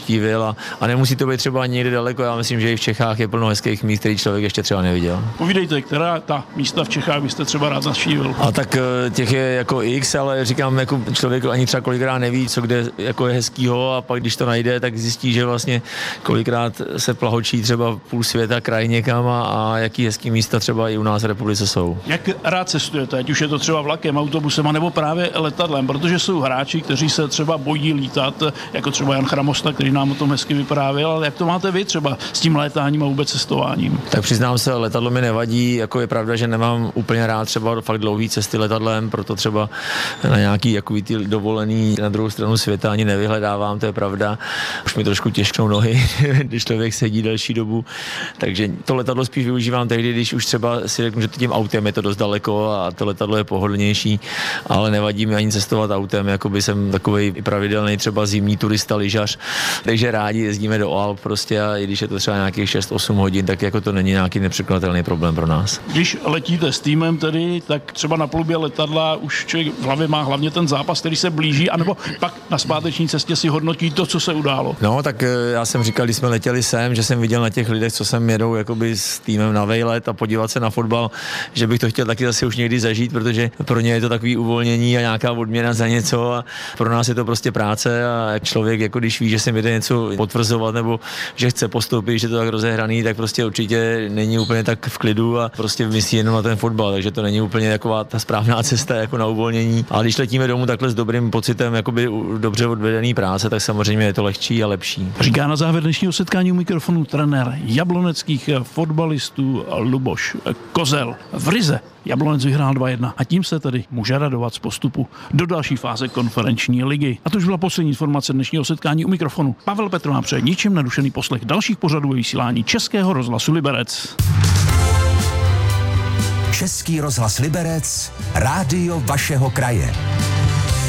navštívil a nemusí to být třeba někde daleko. Já myslím, že i v Čechách je plno hezkých míst, který člověk ještě třeba neviděl. Povídejte, která ta místa v Čechách byste třeba rád navštívil? A tak těch je jako X, ale říkám, jako člověk ani třeba kolikrát neví, co kde jako je hezkýho, a pak když to najde, tak zjistí, že vlastně kolikrát se plahočí třeba půl světa kraj někam a jaký hezký místa třeba i u nás v republice jsou. Jak rád cestujete, ať už je to třeba vlakem, autobusem a nebo právě letadlem, protože jsou hráči, kteří se třeba bojí lítat, jako třeba Jan Chramosta, který nám o tom hezky vyprávěl, ale jak to máte vy třeba s tím létáním a vůbec cestováním? Tak přiznám se, letadlo mi nevadí, jako je pravda, že nemám úplně rád třeba fakt dlouhý cesty letadlem, proto třeba na nějaký jakový ty dovolený na druhou stranu světa ani nevyhledávám, to je pravda. Už mi trošku těžkou nohy, když člověk sedí delší dobu, takže to letadlo spíš využívám tehdy, když už třeba si řeknu, že tím autem je to dost daleko a to letadlo je pohodlnější, ale nevadí mi ani cestovat autem, jakoby jsem takovej pravidelný třeba zimní turista, lyžař, takže rádi jezdíme do Alp prostě, a i když je to třeba nějakých 6-8 hodin, tak jako to není nějaký nepřekonatelný problém pro nás. Když letíte s týmem tedy, tak třeba na palubě letadla už člověk v hlavě má hlavně ten zápas, který se blíží, anebo pak na zpáteční cestě si hodnotí to, co se událo. No, tak já jsem říkal, když jsme letěli sem, že jsem viděl na těch lidech, co sem jedou jakoby s týmem na vejlet a podívat se na fotbal, že bych to chtěl taky zase už někdy zažít, protože pro ně je to takový uvolnění a nějaká odměna za něco a pro nás je to prostě práce a člověk, jako když ví, že se jde něco potvrzovat nebo že chce postoupit, že to tak rozehraný, tak prostě určitě není úplně tak v klidu a prostě myslí jenom na ten fotbal, takže to není úplně taková ta správná cesta jako na uvolnění. A když letíme domů takhle s dobrým pocitem jakoby dobře odvedený práce, tak samozřejmě je to lehčí a lepší. Říká na závěr dnešního setkání u mikrofonu trenér jabloneckých fotbalistů Luboš Kozel. V Rize Jablonec vyhrál 2-1 a tím se tedy může radovat z postupu do další fáze konferenční ligy. A to už byla poslední informace dnešního setkání u mikrofonu. Pavel Petr má přeje ničím nerušený poslech dalších pořadů ve vysílání Českého rozhlasu Liberec. Český rozhlas Liberec, rádio vašeho kraje.